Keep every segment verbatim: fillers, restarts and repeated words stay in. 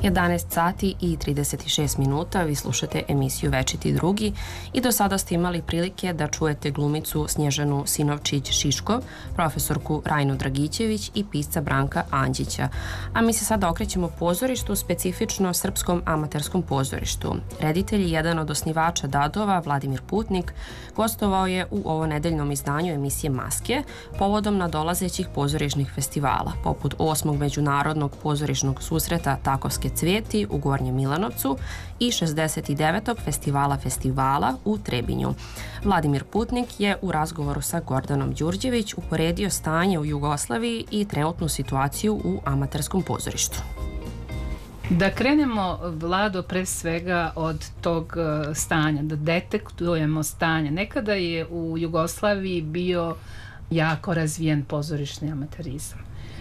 jedanaest sati i trideset šest minuta, vi slušate emisiju Večiti drugi i do sada ste imali prilike da čujete glumicu Snježanu Sinovčić-Šiško, profesorku Rajnu Dragićević i pisca Branka Anđića. A mi se sada okrećemo pozorištu, specifično Srpskom amaterskom pozorištu. Reditelj i jedan od osnivača Dadova, Vladimir Putnik, gostovao je u ovonedeljnom izdanju emisije Maske povodom nadolazećih pozorišnih festivala, poput osmog međunarodnog pozorišnog susreta Takovske cvijeti u Gornjem Milanovcu i šezdeset devetog festivala festivala u Trebinju. Vladimir Putnik je u razgovoru sa Gordanom Đurđević uporedio stanje u Jugoslaviji i trenutnu situaciju u amaterskom pozorištu. Da krenemo, Vlado, pre svega od tog stanja, da detektujemo stanje. Nekada je u Jugoslaviji bio jako razvijen pozorišni amaterizam.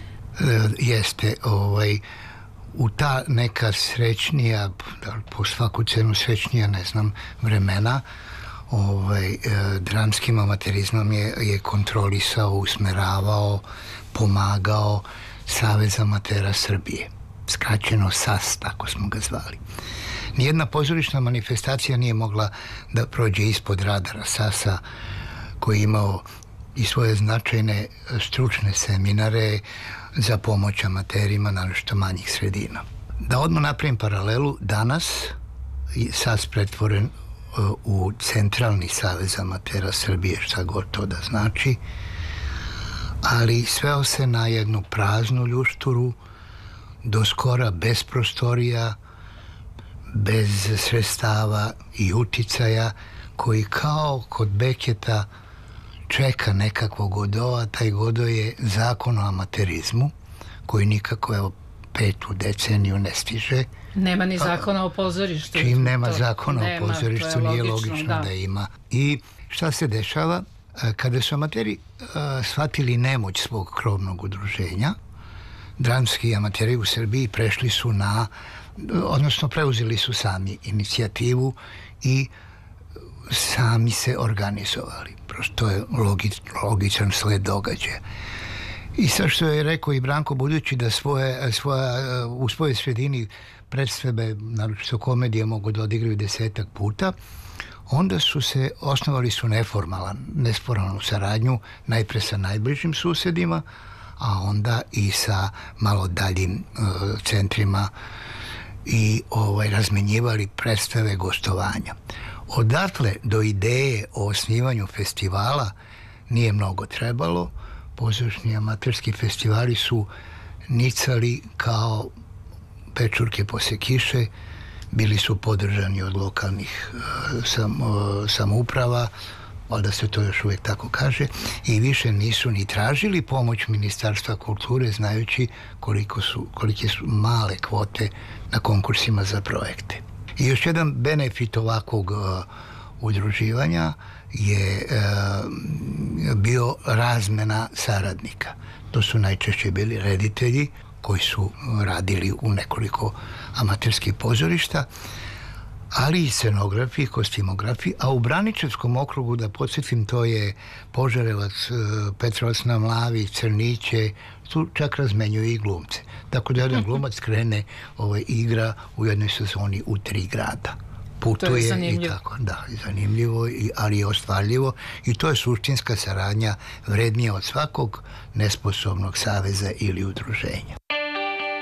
Jeste, ovaj, u ta neka srećnija, po svaku cenu srećnija, ne znam, vremena, ovaj, dramskim amaterizmom je, je kontrolisao, usmeravao, pomagao Savez amatera Srbije. Skraćeno S A S, tako smo ga zvali. Nijedna pozorišna manifestacija nije mogla da prođe ispod radara S A S-a, koji je imao i svoje značajne stručne seminare za pomoć amaterima, naročito manjih sredina. Da odmah napravim paralelu, danas S A S pretvoren u Centralni savez amatera Srbije, šta god to da znači, ali sveo se na jednu praznu ljušturu, do skora bez prostorija, bez sredstava i uticaja, koji kao kod Beketa čeka nekakvo Godoa, a taj Godo je zakon o amaterizmu, koji nikako, evo, petu deceniju ne stiže. Nema ni zakona o pozorištu. Čim nema zakona o pozorištu, nije logično da ima. I šta se dešava? Kada su amateri shvatili nemoć svog krovnog udruženja, dramski amateri u Srbiji prešli su na, odnosno preuzeli su sami inicijativu i sami se organizovali. Prosto to je logič, logičan sled događaja. I sad što je rekao i Branko, budući da svoje, svoja, u svojoj sredini predstave, naročito komedije, mogu da odigraju desetak puta, onda su se, osnovali su neformalan, neformalnu saradnju, najpre sa najbližim susedima, a onda i sa malo daljim uh, centrima i ovaj, razmenjivali predstave, gostovanja. Odatle do ideje o osnivanju festivala nije mnogo trebalo. Pozorišni amaterski festivali su nicali kao pečurke posle kiše, bili su podržani od lokalnih uh, sam, uh, samouprava, da se to još uvijek tako kaže, i više nisu ni tražili pomoć Ministarstva kulture, znajući koliko su, kolike su male kvote na konkursima za projekte. I još jedan benefit ovakvog uh, udruživanja je uh, bio razmena saradnika. To su najčešće bili reditelji koji su radili u nekoliko amaterskih pozorišta, ali i scenografi, kostimografi, a u Braničevskom okrugu, da podsjetim, to je Požarevac, Petrovac na Mlavi, Crniće, tu čak razmenjuju i glumce. Tako da jedan glumac krene ovaj, igra u jednoj sezoni u tri grada. Putuje i tako, da, zanimljivo, ali i ostvarljivo, i to je suštinska saradnja, vrednija od svakog nesposobnog saveza ili udruženja.